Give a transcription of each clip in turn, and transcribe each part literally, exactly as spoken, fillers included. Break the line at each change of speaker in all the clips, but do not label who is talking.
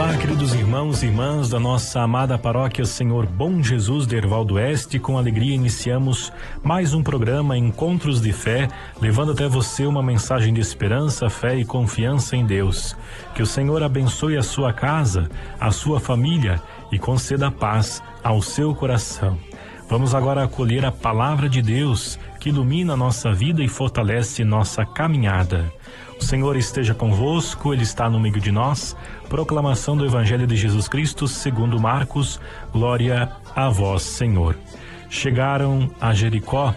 Olá, queridos irmãos e irmãs da nossa amada paróquia Senhor Bom Jesus de Herval do Oeste. Com alegria iniciamos mais um programa Encontros de Fé, levando até você uma mensagem de esperança, fé e confiança em Deus. Que o Senhor abençoe a sua casa, a sua família e conceda paz ao seu coração. Vamos agora acolher a palavra de Deus que ilumina a nossa vida e fortalece nossa caminhada. O Senhor esteja convosco, Ele está no meio de nós. Proclamação do Evangelho de Jesus Cristo segundo Marcos. Glória a vós, Senhor. Chegaram a Jericó.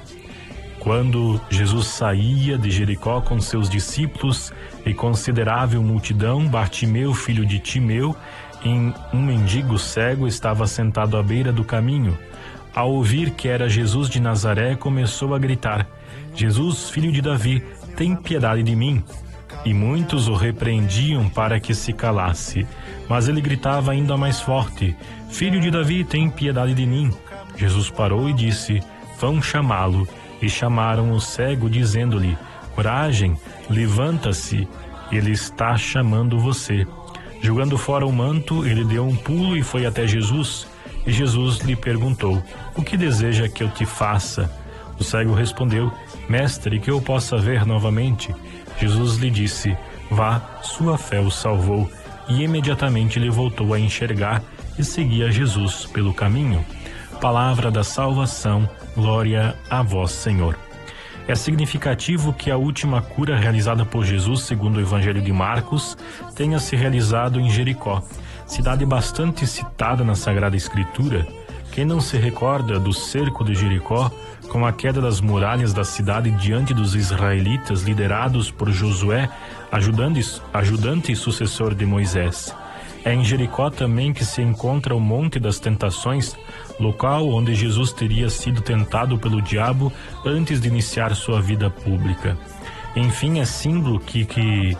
Quando Jesus saía de Jericó com seus discípulos e considerável multidão, Bartimeu, filho de Timeu, em um mendigo cego, estava sentado à beira do caminho. Ao ouvir que era Jesus de Nazaré, começou a gritar: Jesus, filho de Davi, tem piedade de mim. E muitos o repreendiam para que se calasse. Mas ele gritava ainda mais forte: Filho de Davi, tem piedade de mim. Jesus parou e disse: Vão chamá-lo. E chamaram o cego, dizendo-lhe: Coragem, levanta-se, ele está chamando você. Jogando fora o manto, ele deu um pulo e foi até Jesus. E Jesus lhe perguntou: O que deseja que eu te faça? O cego respondeu: Mestre, que eu possa ver novamente. Jesus lhe disse: Vá, sua fé o salvou. E imediatamente ele voltou a enxergar e seguia Jesus pelo caminho. Palavra da salvação, glória a vós, Senhor. É significativo que a última cura realizada por Jesus, segundo o Evangelho de Marcos, tenha se realizado em Jericó, cidade bastante citada na Sagrada Escritura. Quem não se recorda do cerco de Jericó, com a queda das muralhas da cidade diante dos israelitas, liderados por Josué, ajudante, ajudante e sucessor de Moisés? É em Jericó também que se encontra o Monte das Tentações, local onde Jesus teria sido tentado pelo diabo antes de iniciar sua vida pública. Enfim, é símbolo que, que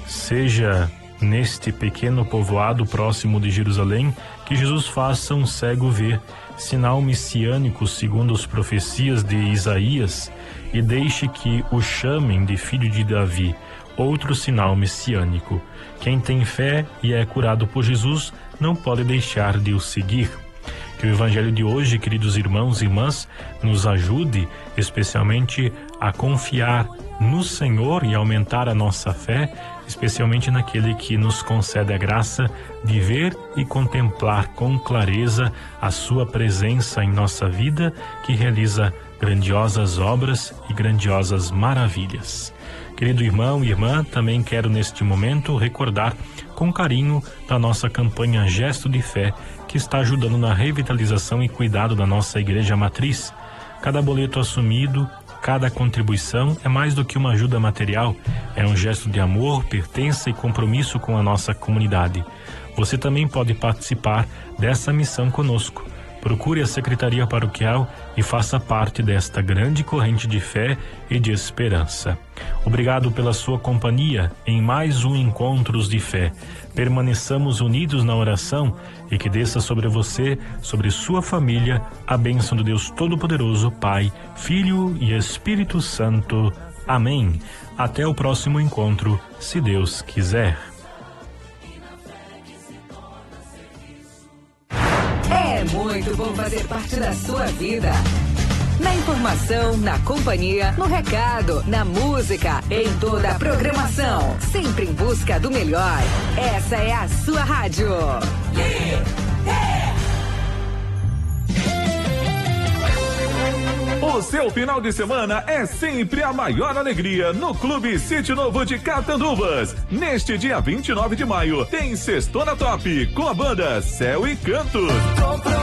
seja neste pequeno povoado próximo de Jerusalém que Jesus faça um cego ver, sinal messiânico segundo as profecias de Isaías, e deixe que o chamem de filho de Davi, outro sinal messiânico. Quem tem fé e é curado por Jesus não pode deixar de o seguir. Que o Evangelho de hoje, queridos irmãos e irmãs, nos ajude especialmente a confiar no Senhor e aumentar a nossa fé, especialmente naquele que nos concede a graça de ver e contemplar com clareza a sua presença em nossa vida, que realiza grandiosas obras e grandiosas maravilhas. Querido irmão e irmã, também quero neste momento recordar com carinho da nossa campanha Gesto de Fé, que está ajudando na revitalização e cuidado da nossa igreja matriz. Cada boleto assumido, cada contribuição é mais do que uma ajuda material, é um gesto de amor, pertença e compromisso com a nossa comunidade. Você também pode participar dessa missão conosco. Procure a Secretaria Paroquial e faça parte desta grande corrente de fé e de esperança. Obrigado pela sua companhia em mais um Encontros de Fé. Permaneçamos unidos na oração e que desça sobre você, sobre sua família, a bênção do Deus Todo-Poderoso, Pai, Filho e Espírito Santo. Amém. Até o próximo encontro, se Deus quiser.
É muito bom fazer parte da sua vida. Na informação, na companhia, no recado, na música, em toda a programação. Sempre em busca do melhor. Essa é a sua rádio.
O seu final de semana é sempre a maior alegria no Clube Sítio Novo de Catanduvas. Neste dia vinte e nove de maio, tem Sextona Top com a banda Céu e Cantos.